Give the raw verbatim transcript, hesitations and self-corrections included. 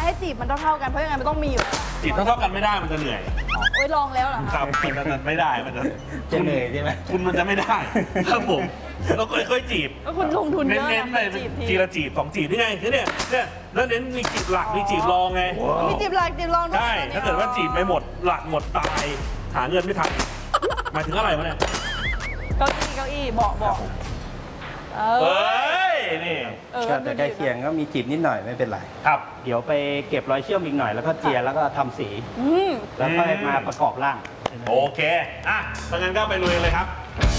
ให้จีบมันเท่าๆกันเพราะยังไงมันต้องมีอยู่จีบเท่าๆกันไม่ได้มันจะเหนื่อยโอ้ยลองแล้วเหรอครับมันไม่ได้มันจะจะเหนื่อยใช่ไหมคุณมันจะไม่ได้ครับผมเราค่อยๆจีบก็คุณลงทุนเยอะเน้นๆไปจีบทีละจีบสองจีบนี่ไงคือเนี่ยเนี่ยแล้วเน้นมีจีบหลักมีจีบรองไงมีจีบหลักจีบรองใช่ถ้าเกิดว่าจีบไม่หมดหลักหมดตายหาเงินไม่ทันหมายถึงอะไรวะเนี่ยเก้าอี้เก้าอี้เบาะเบาะเอเฮ้อยนี่เออก็แต่ใกล้เคียงก็มีจีบนิดหน่อยไม่เป็นไรครับเดี๋ยวไปเก็บรอยเชื่อมอีกหน่อยแล้วก็เจียแล้วก็ทำสีอืมแล้วก็มาประกอบร่างโอเคอ่ะถ้างั้นก็ไปลุยเลยครับ